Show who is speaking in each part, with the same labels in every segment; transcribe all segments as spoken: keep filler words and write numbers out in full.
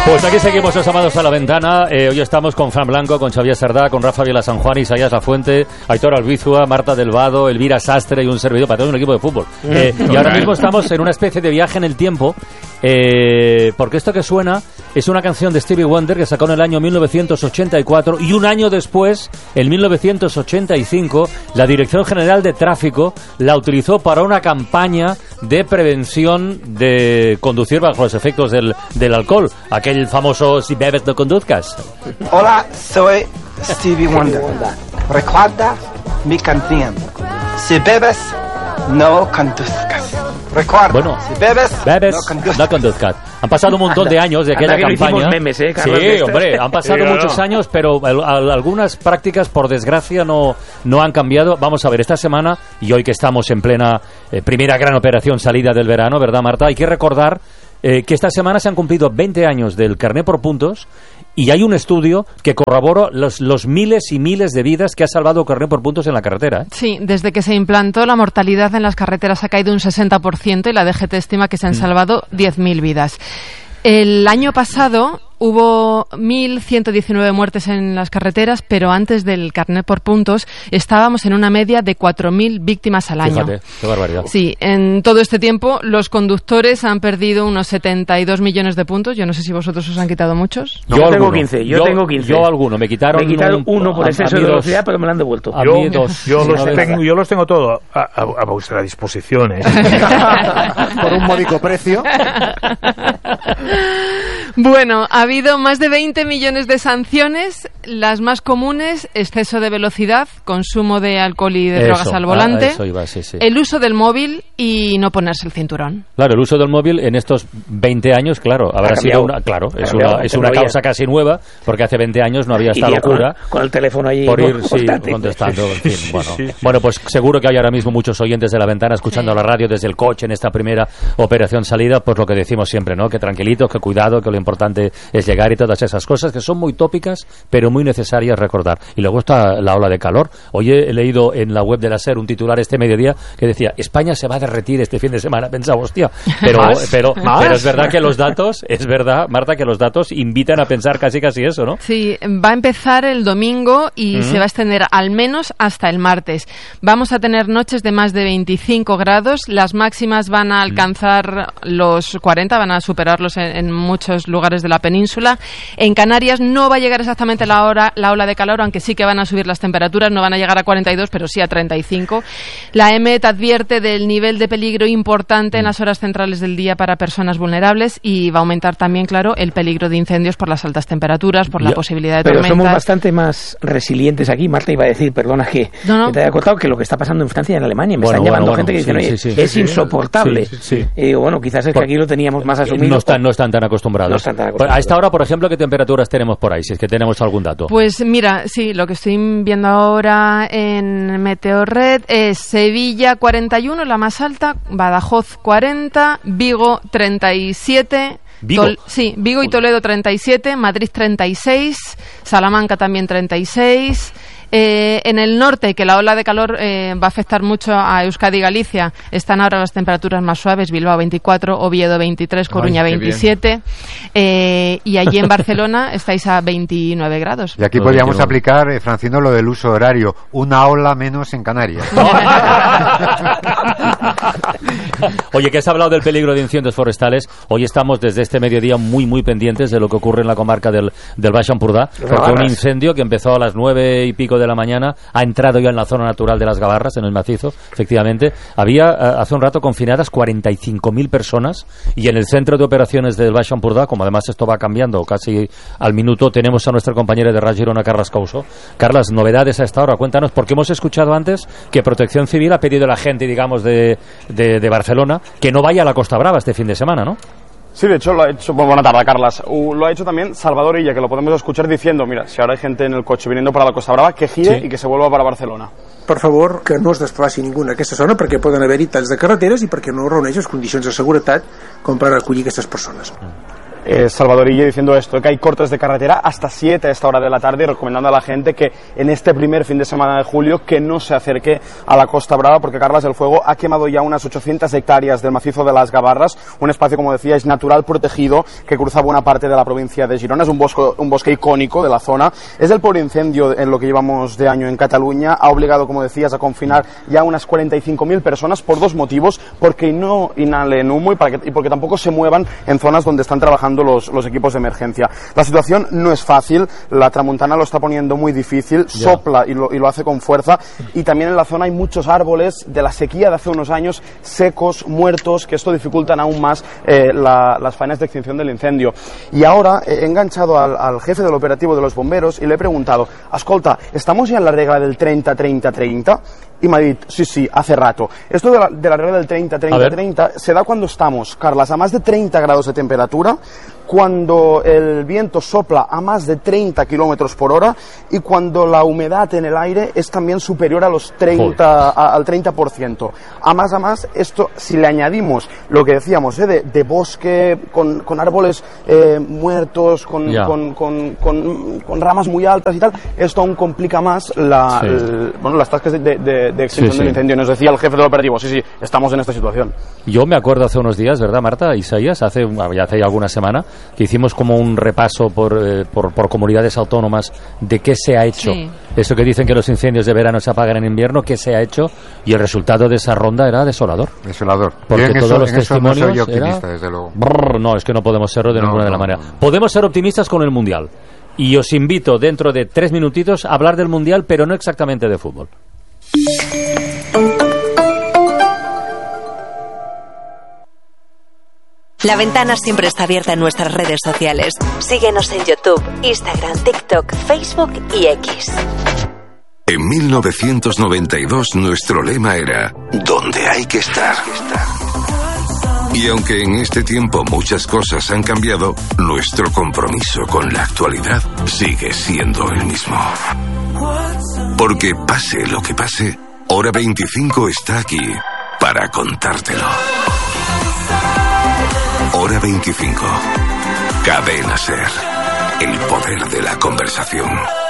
Speaker 1: Pues aquí seguimos asomados a la ventana. Eh, hoy estamos con Fran Blanco, con Xavier Sardá, con Rafa Vila San Juan, Isaías Lafuente, Aitor Albizua, Marta del Vado, Elvira Sastre y un servidor para todo un equipo de fútbol. Eh, y ahora mismo estamos en una especie de viaje en el tiempo, eh, porque esto que suena es una canción de Stevie Wonder que sacó en el año mil novecientos ochenta y cuatro, y un año después, en mil novecientos ochenta y cinco, la Dirección General de Tráfico la utilizó para una campaña de prevención de conducir bajo los efectos del, del alcohol. Aquel el famoso "si bebes no conduzcas".
Speaker 2: Hola, soy Stevie Wonder. Recuerda mi canción. Si bebes, no conduzcas. Recuerda,
Speaker 1: bueno,
Speaker 2: si bebes,
Speaker 1: bebes
Speaker 2: no conduzcas.
Speaker 1: no conduzcas. Han pasado un montón de años de aquella
Speaker 3: Anda que
Speaker 1: campaña.
Speaker 3: Memes, ¿eh, Carlos,
Speaker 1: sí, hombre, han pasado
Speaker 3: sí,
Speaker 1: muchos
Speaker 3: no.
Speaker 1: años, pero al, al, algunas prácticas, por desgracia, no, no han cambiado. Vamos a ver, esta semana, y hoy que estamos en plena eh, primera gran operación salida del verano, ¿verdad, Marta? Hay que recordar Eh, que esta semana se han cumplido veinte años del carné por puntos, y hay un estudio que corrobora los, los miles y miles de vidas que ha salvado el carné por puntos en la carretera, ¿eh?
Speaker 4: Sí, desde que se implantó, la mortalidad en las carreteras ha caído un sesenta por ciento y la D G T estima que se han salvado diez mil vidas. El año pasado hubo mil ciento diecinueve muertes en las carreteras, pero antes del carnet por puntos estábamos en una media de cuatro mil víctimas al año.
Speaker 1: Fíjate, qué barbaridad.
Speaker 4: Sí, en todo este tiempo los conductores han perdido unos setenta y dos millones de puntos. Yo no sé si vosotros os han quitado muchos.
Speaker 3: No, yo tengo alguno. quince, yo, yo tengo quince.
Speaker 1: Yo alguno, me quitaron,
Speaker 3: me quitaron
Speaker 1: un,
Speaker 3: uno por exceso de velocidad, pero me lo han devuelto.
Speaker 5: A mí dos. Yo, los tengo, yo los tengo todos a, a, a vuestra disposición, ¿eh?
Speaker 6: Por un módico precio.
Speaker 4: Bueno, ha habido más de veinte millones de sanciones, las más comunes: exceso de velocidad, consumo de alcohol y de
Speaker 1: eso,
Speaker 4: drogas al volante,
Speaker 1: ah, eso iba, sí, sí.
Speaker 4: el uso del móvil y no ponerse el cinturón.
Speaker 1: Claro, el uso del móvil en estos veinte años, claro, habrá sido una, claro, es una, es una causa casi nueva, porque hace veinte años no había esta locura.
Speaker 3: Con, con el teléfono allí
Speaker 1: por ir, sí, contestando, en fin,
Speaker 5: sí,
Speaker 1: bueno.
Speaker 5: Sí, sí.
Speaker 1: Bueno, pues seguro que hay ahora mismo muchos oyentes de la ventana escuchando sí. la radio desde el coche en esta primera operación salida, pues lo que decimos siempre, ¿no? Que tranquilitos, que cuidado, que lo importante es llegar y todas esas cosas que son muy tópicas, pero muy necesarias recordar. Y luego está la ola de calor. Hoy he leído en la web de la SER un titular este mediodía que decía: España se va a derretir este fin de semana. Pensaba, hostia, pero, pero, pero es verdad que los datos, es verdad, Marta, que los datos invitan a pensar casi casi eso, ¿no?
Speaker 4: Sí, va a empezar el domingo y uh-huh. se va a extender al menos hasta el martes. Vamos a tener noches de más de veinticinco grados, las máximas van a alcanzar los cuarenta, van a superarlos en, en muchos lugares de la península. En Canarias no va a llegar exactamente la hora, la ola de calor, aunque sí que van a subir las temperaturas, no van a llegar a cuarenta y dos, pero sí a treinta y cinco. La E M E T advierte del nivel de peligro importante en las horas centrales del día para personas vulnerables, y va a aumentar también, claro, el peligro de incendios por las altas temperaturas, por la ya. posibilidad de
Speaker 3: pero
Speaker 4: tormentas.
Speaker 3: Pero somos bastante más resilientes aquí. Marta iba a decir, perdona que, no, no. que te haya cortado, que lo que está pasando en Francia y en Alemania. Me bueno, están llamando bueno, gente bueno, que dice,
Speaker 1: sí,
Speaker 3: oye,
Speaker 1: sí,
Speaker 3: es
Speaker 1: sí,
Speaker 3: insoportable.
Speaker 1: Sí, sí, sí.
Speaker 3: Eh, bueno, quizás es por, que aquí lo teníamos más asumido.
Speaker 1: No están, no están tan acostumbrados.
Speaker 3: No están tan acostumbrados.
Speaker 1: A esta hora, por ejemplo, ¿qué temperaturas tenemos por ahí? Si es que tenemos algún dato.
Speaker 4: Pues mira, sí, lo que estoy viendo ahora en Meteorred es Sevilla cuarenta y uno, la más alta, Badajoz cuarenta, Vigo treinta y siete...
Speaker 1: ¿Vigo?
Speaker 4: Tol- sí, Vigo y Toledo treinta y siete, Madrid treinta y seis, Salamanca también treinta y seis. Eh, en el norte, que la ola de calor eh, va a afectar mucho a Euskadi y Galicia, están ahora las temperaturas más suaves: Bilbao veinticuatro, Oviedo veintitrés, Coruña Ay, veintisiete, eh, y allí en Barcelona estáis a veintinueve grados.
Speaker 6: Y aquí podríamos aplicar, eh, Francino, lo del uso horario: una ola menos en Canarias.
Speaker 1: Oye, que has hablado del peligro de incendios forestales. Hoy estamos desde este mediodía muy muy pendientes de lo que ocurre en la comarca del, del Baix Empordà, porque un incendio que empezó a las nueve y pico de la mañana ha entrado ya en la zona natural de las Gavarras, en el macizo, efectivamente. Había hace un rato confinadas cuarenta y cinco mil personas, y en el centro de operaciones del Baix Empordà, como además esto va cambiando casi al minuto, tenemos a nuestra compañera de Ras Girona, Carlas Couso. Carlas, novedades a esta hora, cuéntanos, porque hemos escuchado antes que Protección Civil ha pedido a la gente, digamos, de, de, de Barcelona que no vaya a la Costa Brava este fin de semana, ¿no?
Speaker 7: Sí, de hecho lo ha hecho, buena tarde, Carlas, uh, lo ha hecho también Salvador Illa, que lo podemos escuchar diciendo, mira, si ahora hay gente en el coche viniendo para la Costa Brava, que gire sí. y que se vuelva para Barcelona.
Speaker 8: Per favor, que no es desplaci ningú en aquesta zona, perquè poden haver-hi talls de carreteres i perquè no reuneix les condicions de seguretat com per acollir aquestes persones.
Speaker 7: eh, Salvador Illa diciendo esto, que hay cortes de carretera hasta siete a esta hora de la tarde, y recomendando a la gente que en este primer fin de semana de julio que no se acerque a la Costa Brava, porque Carles el Fuego ha quemado ya unas ochocientas hectáreas del macizo de las Gavarras, un espacio, como decíais, natural protegido que cruza buena parte de la provincia de Girona. Es un bosque, un bosque icónico de la zona. Es el peor incendio en lo que llevamos de año en Cataluña. Ha obligado, como decías, a confinar ya unas cuarenta y cinco mil personas por dos motivos: porque no inhalen humo y, para que, y porque tampoco se muevan en zonas donde están trabajando los, los equipos de emergencia. La situación no es fácil, la tramuntana lo está poniendo muy difícil, yeah. sopla y lo, y lo hace con fuerza, y también en la zona hay muchos árboles de la sequía de hace unos años, secos, muertos, que esto dificultan aún más eh, la, las faenas de extinción del incendio. Y ahora he enganchado al, al jefe del operativo de los bomberos y le he preguntado, escolta, ¿estamos ya en la regla del treinta treinta treinta? Y me ha dicho, sí, sí, hace rato. Esto de la, de la regla del treinta treinta treinta se da cuando estamos, Carlas, a más de treinta grados de temperatura, cuando el viento sopla a más de treinta kilómetros por hora y cuando la humedad en el aire es también superior a los treinta, a, al treinta por ciento. A más a más, esto, si le añadimos lo que decíamos, ¿eh? de, de bosque con, con árboles eh, muertos, con, yeah. con, con, con, con ramas muy altas y tal, esto aún complica más la, sí. el, bueno, las tascas de, de, de extinción sí, sí. del incendio. Nos decía el jefe del operativo, sí, sí, estamos en esta situación.
Speaker 1: Yo me acuerdo hace unos días, ¿verdad, Marta? Isaías, hace, ya hace alguna semana, que hicimos como un repaso por, eh, por, por comunidades autónomas de qué se ha hecho. Sí. Eso que dicen que los incendios de verano se apagan en invierno, qué se ha hecho, y el resultado de esa ronda era desolador.
Speaker 6: Desolador.
Speaker 1: Porque todos
Speaker 6: eso,
Speaker 1: los testimonios
Speaker 6: no soy optimista,
Speaker 1: era...
Speaker 6: desde luego.
Speaker 1: Brrr, no, es que no podemos serlo de
Speaker 6: no,
Speaker 1: ninguna
Speaker 6: no,
Speaker 1: de la manera.
Speaker 6: No, no.
Speaker 1: Podemos ser optimistas con el Mundial. Y os invito dentro de tres minutitos a hablar del Mundial, pero no exactamente de fútbol.
Speaker 9: La Ventana siempre está abierta en nuestras redes sociales. Síguenos en YouTube, Instagram, TikTok, Facebook y X.
Speaker 10: En mil novecientos noventa y dos nuestro lema era «Donde hay que estar». Y aunque en este tiempo muchas cosas han cambiado, nuestro compromiso con la actualidad sigue siendo el mismo. Porque pase lo que pase, Hora veinticinco está aquí para contártelo. Hora veinticinco. Cadena SER. El poder de la conversación.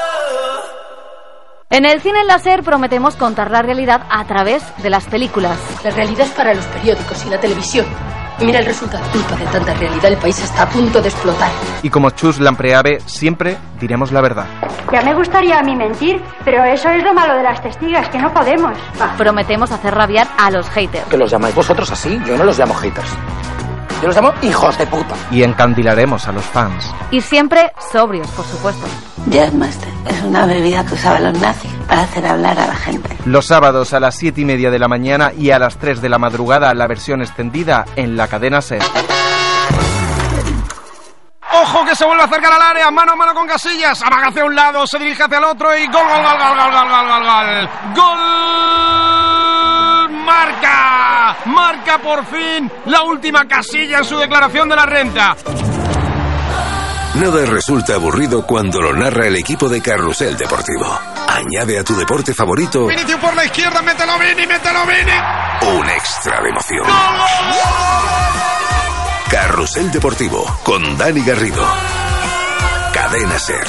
Speaker 11: En el cine láser prometemos contar la realidad a través de las películas.
Speaker 12: La realidad es para los periódicos y la televisión. Y mira el resultado. Culpa de tanta realidad, el país está a punto de explotar.
Speaker 13: Y como Chus Lampreave, siempre diremos la verdad.
Speaker 14: Ya me gustaría a mí mentir, pero eso es lo malo de las testigas, que no podemos.
Speaker 11: Ah. Prometemos hacer rabiar a los haters.
Speaker 15: ¿Que los llamáis vosotros así? Yo no los llamo haters. Yo los llamo hijos de puta.
Speaker 13: Y encandilaremos a los fans.
Speaker 11: Y siempre sobrios, por supuesto.
Speaker 16: Jazzmaster es una bebida que usaban los nazis para hacer hablar a la gente.
Speaker 13: Los sábados a las siete y media de la mañana y a las tres de la madrugada la versión extendida en la cadena SER.
Speaker 17: ¡Ojo que se vuelve a acercar al área! Mano a mano con Casillas. Amaga hacia un lado, se dirige hacia el otro y gol, gol, gol, gol, gol, gol, gol, gol, gol. ¡Gol! ¡Marca! Marca por fin la última Casilla en su declaración de la renta.
Speaker 10: Nada resulta aburrido cuando lo narra el equipo de Carrusel Deportivo. Añade a tu deporte favorito...
Speaker 17: Vinicius por la izquierda, mételo Vini, mételo Vini.
Speaker 10: Un extra de emoción. Carrusel Deportivo, con Dani Garrido. Cadena SER.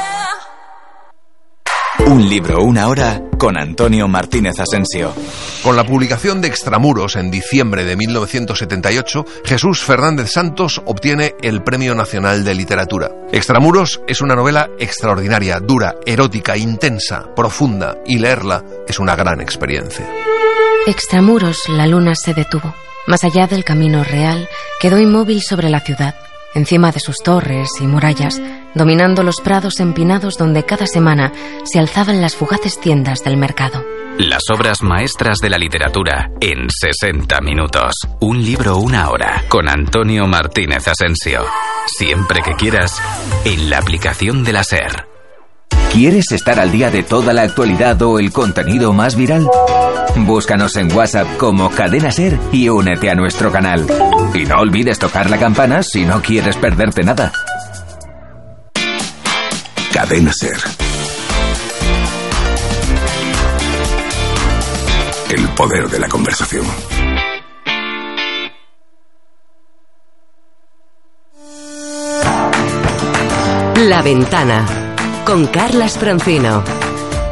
Speaker 18: Un libro, una hora, con Antonio Martínez Asensio.
Speaker 19: Con la publicación de Extramuros en diciembre de mil novecientos setenta y ocho, Jesús Fernández Santos obtiene el Premio Nacional de Literatura. Extramuros es una novela extraordinaria, dura, erótica, intensa, profunda, y leerla es una gran experiencia.
Speaker 20: Extramuros, la luna se detuvo. Más allá del camino real, quedó inmóvil sobre la ciudad, encima de sus torres y murallas, dominando los prados empinados donde cada semana se alzaban las fugaces tiendas del mercado.
Speaker 18: Las obras maestras de la literatura en sesenta minutos. Un libro, una hora, con Antonio Martínez Asensio. Siempre que quieras, en la aplicación de la SER.
Speaker 21: ¿Quieres estar al día de toda la actualidad o el contenido más viral? Búscanos en WhatsApp como Cadena SER y únete a nuestro canal. Y no olvides tocar la campana si no quieres perderte nada.
Speaker 10: Cadena SER. El poder de la conversación.
Speaker 9: La Ventana con Carlas Francino.